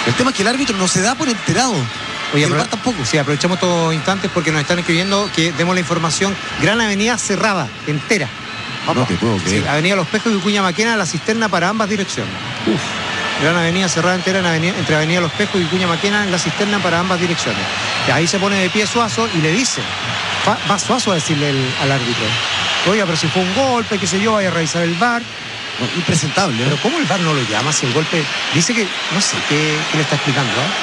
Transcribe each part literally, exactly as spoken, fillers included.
El tema es que el árbitro no se da por enterado. Oye, el pero, V A R tampoco. Sí, aprovechamos estos instantes porque nos están escribiendo que demos la información. Gran Avenida cerrada, entera. No te puedo creer. Sí, Avenida Los Pejos y Vicuña Maquena, la cisterna para ambas direcciones. Uf. Gran Avenida cerrada entera en avenida, entre Avenida Los Pejos y Vicuña Maquena, en la cisterna para ambas direcciones. Y ahí se pone de pie Suazo y le dice, va, va Suazo a decirle el, al árbitro, oiga, pero si fue un golpe, qué sé yo, vaya a revisar el V A R. No, impresentable. ¿eh? Pero ¿cómo el V A R no lo llama si el golpe? Dice que, no sé, ¿qué, qué le está explicando? ¿eh?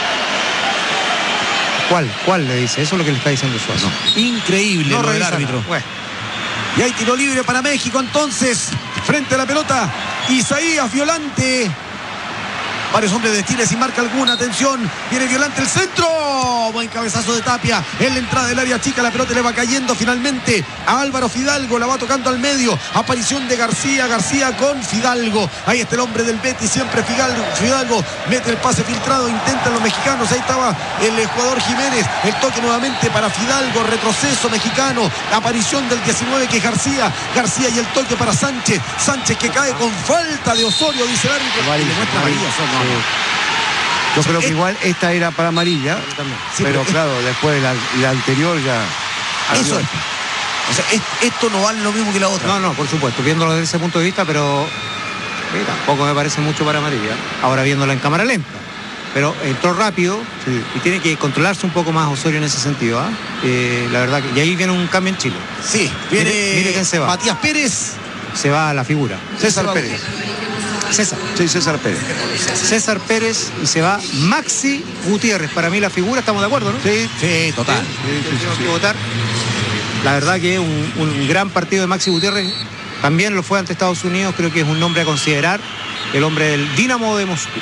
¿Cuál? ¿Cuál le dice? Eso es lo que le está diciendo Suazo. No. Increíble No lo del revisa árbitro. nada. Bueno. Y hay tiro libre para México entonces. Frente a la pelota, Isaías Violante. Varios hombres de Chile sin marca alguna. Atención, viene Violante el centro. Buen cabezazo de Tapia. En la entrada del área chica, la pelota le va cayendo finalmente a Álvaro Fidalgo. La va tocando al medio. Aparición de García. García con Fidalgo. Ahí está el hombre del Betis. Siempre Fidalgo. Fidalgo mete el pase filtrado. Intentan los mexicanos. Ahí estaba el jugador Jiménez. El toque nuevamente para Fidalgo. Retroceso mexicano. Aparición del diecinueve que es García. García y el toque para Sánchez. Sánchez que cae con falta de Osorio, dice el árbitro. Vale, Y le muestra vale. amarilla. Son, no, no. Yo creo que es- igual esta era para amarilla, Sí, pero pero es- claro, después la, la anterior ya... Eso es. O sea, es- esto no vale lo mismo que la otra. No, no, por supuesto, viéndolo desde ese punto de vista, pero eh, tampoco me parece mucho para amarilla. Ahora viéndola en cámara lenta. Pero entró rápido Sí. y tiene que controlarse un poco más Osorio en ese sentido. ¿ah? Eh, la verdad que. Y ahí viene un cambio en Chile. Sí, viene Mire- mire quién se va. Matías Pérez. Se va a la figura. César Se va- Pérez. César. Sí, César Pérez. César Pérez y se va Maxi Gutiérrez. Para mí la figura, estamos de acuerdo, ¿no? Sí, Sí, total. sí, sí, Tenemos sí. que votar. La verdad que un, un gran partido de Maxi Gutiérrez. También lo fue ante Estados Unidos. Creo que es un nombre a considerar. El hombre del Dinamo de Moscú.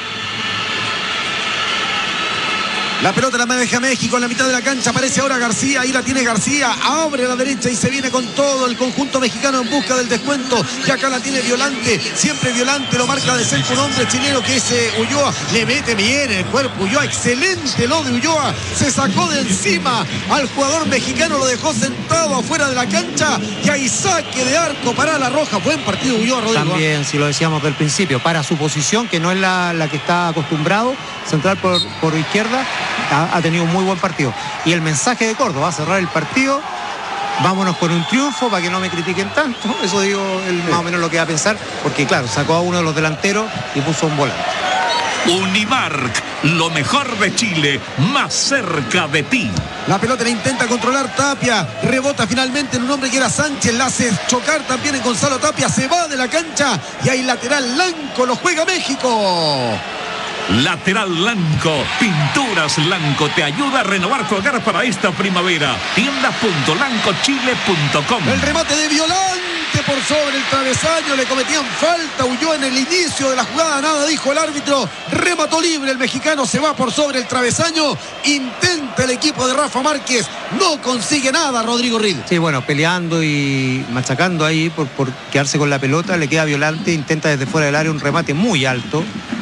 La pelota la maneja México en la mitad de la cancha. Aparece ahora García. Ahí la tiene García. Abre a la derecha y se viene con todo el conjunto mexicano en busca del descuento. Y acá la tiene Violante. Siempre Violante lo marca de cerca un hombre chileno que es eh, Ulloa. Le mete bien el cuerpo Ulloa. Excelente lo de Ulloa. Se sacó de encima al jugador mexicano. Lo dejó sentado afuera de la cancha. Y hay saque de arco para la Roja. Buen partido Ulloa, Rodrigo. También, si lo decíamos del principio, para su posición, que no es la, la que está acostumbrado, central por, por izquierda, ha, ha tenido un muy buen partido. Y el mensaje de Córdoba, a cerrar el partido, vámonos con un triunfo para que no me critiquen tanto. Eso digo, el, más o menos lo que va a pensar, porque claro, sacó a uno de los delanteros y puso un volante. Unimark, lo mejor de Chile, más cerca de ti. La pelota la intenta controlar Tapia. Rebota finalmente en un hombre que era Sánchez. La hace chocar también en Gonzalo Tapia. Se va de la cancha. Y hay lateral Lanco. Lo juega México. Lateral Lanco, Pinturas Lanco te ayuda a renovar tu hogar para esta primavera. tienda punto lanco chile punto com. El remate de Violante por sobre el travesaño. Le cometían falta. Huyó en el inicio de la jugada. Nada dijo el árbitro. Remató libre. El mexicano se va por sobre el travesaño. Intenta el equipo de Rafa Márquez. No consigue nada, Rodrigo Reed. Sí, bueno, peleando y machacando ahí por, por quedarse con la pelota, le queda Violante, intenta desde fuera del área un remate muy alto.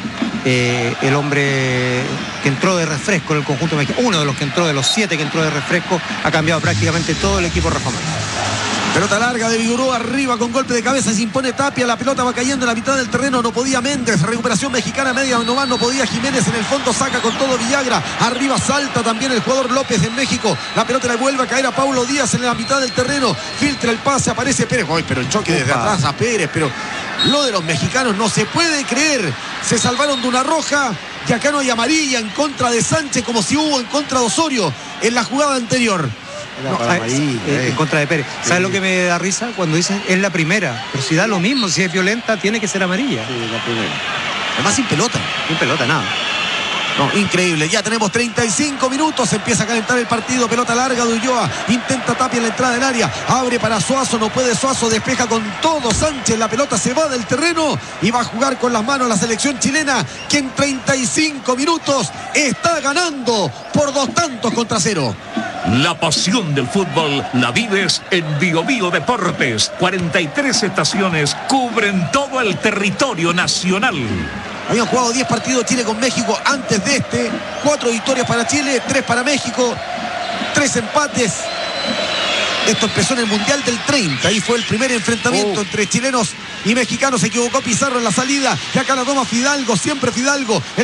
Eh, el hombre que entró de refresco en el conjunto mexicano, uno de los que entró, de los siete que entró de refresco, ha cambiado prácticamente todo el equipo Rafa Márquez. Pelota larga de Vigoró arriba con golpe de cabeza, se impone Tapia, la pelota va cayendo en la mitad del terreno, no podía Méndez, recuperación mexicana media nomás, no podía Jiménez, en el fondo saca con todo Villagra, arriba salta también el jugador López de México, la pelota le vuelve a caer a Paulo Díaz en la mitad del terreno, filtra el pase, aparece Pérez, ¡ay, pero el choque desde Opa. atrás a Pérez! Pero lo de los mexicanos no se puede creer, se salvaron de una roja y acá no hay amarilla en contra de Sánchez como si hubo en contra de Osorio en la jugada anterior. Era No, para ah, amarilla, eh, eh. en contra de Pérez. ¿Sabes Sí. lo que me da risa? Cuando dicen es la primera, pero si da lo mismo, si es violenta tiene que ser amarilla. Sí, la primera. Además sin pelota. Sin pelota, nada. No, increíble, ya tenemos treinta y cinco minutos, empieza a calentar el partido, pelota larga de Ulloa, intenta Tapia en la entrada del área, abre para Suazo, no puede Suazo, despeja con todo Sánchez, la pelota se va del terreno y va a jugar con las manos la selección chilena que en treinta y cinco minutos está ganando por dos tantos contra cero. La pasión del fútbol la vives en Bio Bio Deportes. cuarenta y tres estaciones cubren todo el territorio nacional. Habían jugado diez partidos Chile con México antes de este, cuatro victorias para Chile, tres para México, tres empates. Esto empezó en el Mundial del treinta, ahí fue el primer enfrentamiento Oh. entre chilenos y mexicanos. Se equivocó Pizarro en la salida y acá la toma Fidalgo, siempre Fidalgo.